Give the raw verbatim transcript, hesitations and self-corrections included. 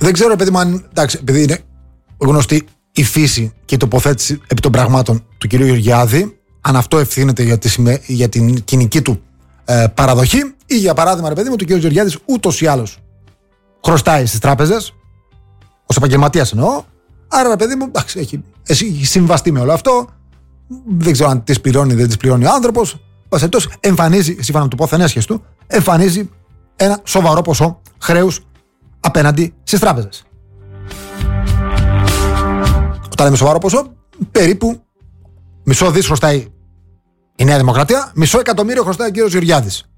Δεν ξέρω, παιδί μου, αν. Εντάξει, επειδή είναι γνωστή η φύση και η τοποθέτηση επί των πραγμάτων του κυρίου Γεωργιάδη, αν αυτό ευθύνεται για, τη, για την κοινική του ε, παραδοχή, ή για παράδειγμα, ρε παιδί μου, του κύριου Γεωργιάδης ούτως ή άλλως χρωστάει στις τράπεζες, ως επαγγελματίας εννοώ. Άρα, ρε παιδί μου, εντάξει, έχει, έχει συμβαστεί με όλο αυτό. Δεν ξέρω αν τις πληρώνει ή δεν τις πληρώνει ο άνθρωπος. Πασχετός, εμφανίζει, σύμφωνα με το πόθεν έσχες του, εμφανίζει ένα σοβαρό ποσό χρέους απέναντι στις τράπεζες. Όταν λέμε σοβαρό ποσό, περίπου μισό δις χρωστάει η Νέα Δημοκρατία, μισό εκατομμύριο χρωστάει ο κύριος Γεωργιάδης.